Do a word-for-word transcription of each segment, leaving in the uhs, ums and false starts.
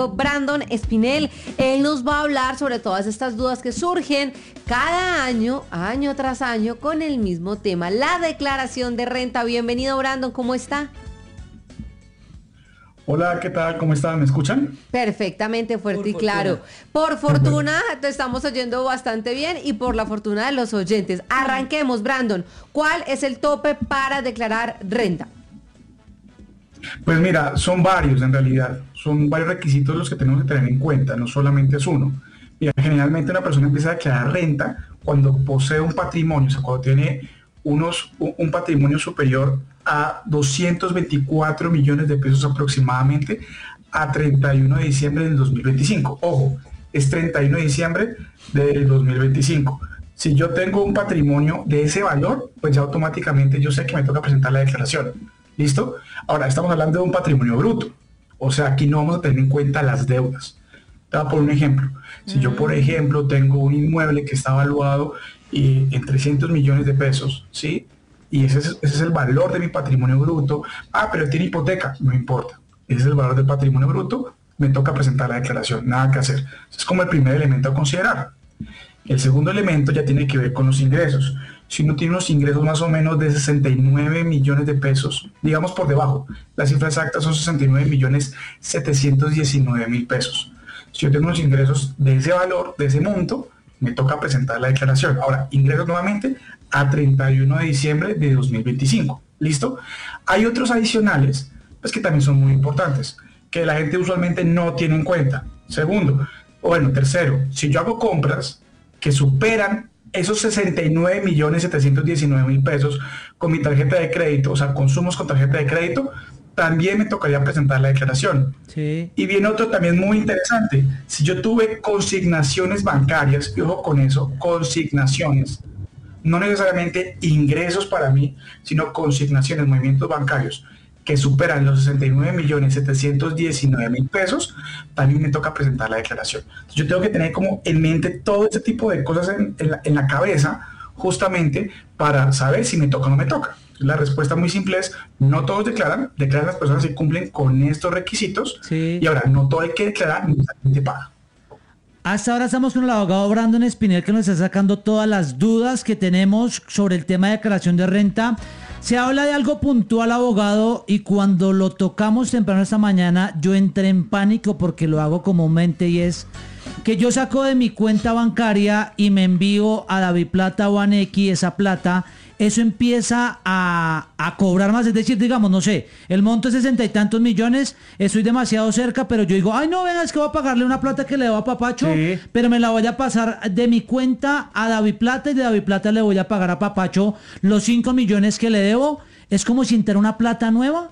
Brandon Espinel. Él nos va a hablar sobre todas estas dudas que surgen cada año, año tras año, con el mismo tema, la declaración de renta. Bienvenido, Brandon, ¿cómo está? Hola, ¿qué tal? ¿Cómo están? ¿Me escuchan? Perfectamente, fuerte Por y claro. fortuna. Por fortuna te estamos oyendo bastante bien y por la fortuna de los oyentes. Arranquemos, Brandon. ¿Cuál es el tope para declarar renta? Pues mira, son varios en realidad, son varios requisitos los que tenemos que tener en cuenta, no solamente es uno. Mira, generalmente una persona empieza a declarar renta cuando posee un patrimonio, o sea, cuando tiene unos, un, un patrimonio superior a doscientos veinticuatro millones de pesos aproximadamente a treinta y uno de diciembre del dos mil veinticinco. Ojo, es treinta y uno de diciembre del dos mil veinticinco. Si yo tengo un patrimonio de ese valor, pues ya automáticamente yo sé que me toca presentar la declaración. ¿Listo? Ahora, estamos hablando de un patrimonio bruto. O sea, aquí no vamos a tener en cuenta las deudas. Te voy a poner un ejemplo. Si yo, por ejemplo, tengo un inmueble que está valuado eh, en trescientos millones de pesos, ¿sí? Y ese es, ese es el valor de mi patrimonio bruto. Ah, pero tiene hipoteca. No importa. Ese es el valor del patrimonio bruto. Me toca presentar la declaración. Nada que hacer. Es como el primer elemento a considerar. El segundo elemento ya tiene que ver con los ingresos. Si uno tiene unos ingresos más o menos de sesenta y nueve millones de pesos, digamos por debajo, la cifra exacta son sesenta y nueve millones setecientos diecinueve mil pesos. Si yo tengo unos ingresos de ese valor, de ese monto, me toca presentar la declaración. Ahora, ingresos nuevamente a treinta y uno de diciembre de dos mil veinticinco. ¿Listo? Hay otros adicionales, pues que también son muy importantes, que la gente usualmente no tiene en cuenta. Segundo, o bueno, tercero, si yo hago compras que superan esos sesenta y nueve millones setecientos diecinueve mil pesos con mi tarjeta de crédito, o sea, consumos con tarjeta de crédito, también me tocaría presentar la declaración. Sí. Y viene otro también muy interesante. Si yo tuve consignaciones bancarias, y ojo con eso, consignaciones, no necesariamente ingresos para mí, sino consignaciones, movimientos bancarios, que superan los sesenta y nueve millones setecientos diecinueve mil pesos, también me toca presentar la declaración. Entonces, yo tengo que tener como en mente todo este tipo de cosas en, en, la, en la cabeza, justamente para saber si me toca o no me toca. La respuesta muy simple es, no todos declaran, declaran las personas que cumplen con estos requisitos, Sí. y ahora no todo hay que declarar, ni la gente paga. Hasta ahora estamos con el abogado Brandon Espinel, que nos está sacando todas las dudas que tenemos sobre el tema de declaración de renta. Se habla de algo puntual, abogado, y cuando lo tocamos temprano esta mañana, yo entré en pánico porque lo hago comúnmente, y es que yo saco de mi cuenta bancaria y me envío a DaviPlata o a Nequi esa plata. Eso empieza a, a cobrar más, es decir, digamos, no sé, el monto es sesenta y tantos millones, estoy demasiado cerca, pero yo digo, ay no, venga, es que voy a pagarle una plata que le debo a Papacho, Sí. pero me la voy a pasar de mi cuenta a DaviPlata y de DaviPlata le voy a pagar a Papacho los cinco millones que le debo. Es como si entrara una plata nueva.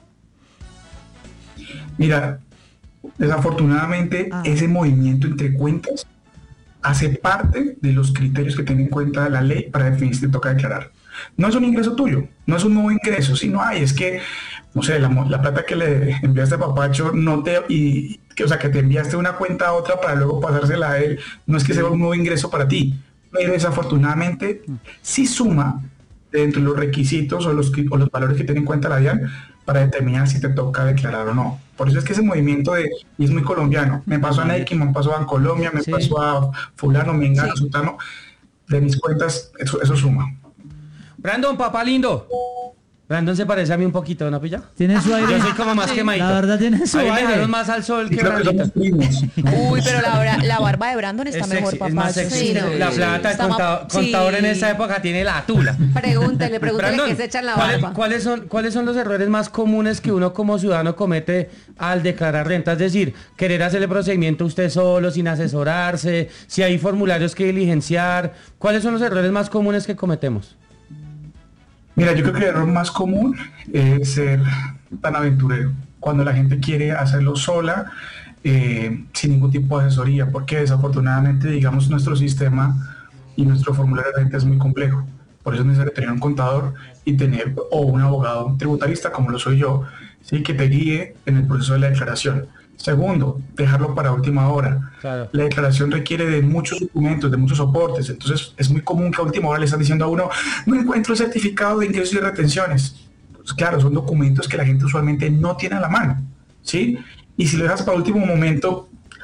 Mira, desafortunadamente Ah. ese movimiento entre cuentas hace parte de los criterios que tiene en cuenta la ley para definir si te toca declarar. No es un ingreso tuyo, no es un nuevo ingreso, sino hay, es que, no sé, la, la plata que le enviaste a Papacho, no te, y, que, o sea, que te enviaste de una cuenta a otra para luego pasársela a él, no es que sea un nuevo ingreso para ti, pero desafortunadamente sí suma dentro de los requisitos o los, o los valores que tiene en cuenta la DIAN para determinar si te toca declarar o no. Por eso es que ese movimiento de, y es muy colombiano, me pasó a Nike, me pasó a Colombia, me Sí. pasó a fulano, mengano, Sí. sultano, de mis cuentas, eso, eso suma. Brandon, papá lindo. Brandon se parece a mí un poquito, ¿no pilla? Tiene su aire. Yo soy como más quemadito. La verdad tiene su A mí me aire. dejaron más al sol Y que creo que Brandito. somos primos. Uy, pero la, bra- la barba de Brandon está Es mejor, sexy, papá. es más sexy. Sí, no. La plata, Está ma- contador, sí. contador en esta época tiene la tula. Pregúntele, pregúntele Brandon, qué se echa en la ¿cuáles, barba. ¿cuáles son, ¿cuáles son los errores más comunes que uno como ciudadano comete al declarar renta? Es decir, querer hacer el procedimiento usted solo, sin asesorarse, si hay formularios que diligenciar. ¿Cuáles son los errores más comunes que cometemos? Mira, yo creo que el error más común es ser tan aventurero. Cuando la gente quiere hacerlo sola, eh, sin ningún tipo de asesoría, porque desafortunadamente, digamos, nuestro sistema y nuestro formulario de renta es muy complejo. Por eso es necesario tener un contador y tener, o un abogado tributarista, como lo soy yo, ¿sí? Que te guíe en el proceso de la declaración. Segundo, dejarlo para última hora. Claro. La declaración requiere de muchos documentos, de muchos soportes, entonces es muy común que a última hora le están diciendo a uno, no encuentro el certificado de ingresos y retenciones. Pues claro, son documentos que la gente usualmente no tiene a la mano, ¿sí? Y si lo dejas para último momento,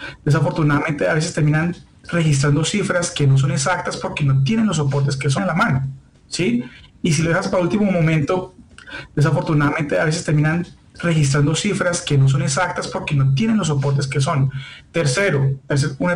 desafortunadamente a veces terminan registrando cifras que no son exactas porque no tienen los soportes que son a la mano, ¿sí? Y si lo dejas para último momento, desafortunadamente a veces terminan registrando cifras que no son exactas porque no tienen los soportes que son. Tercero, es un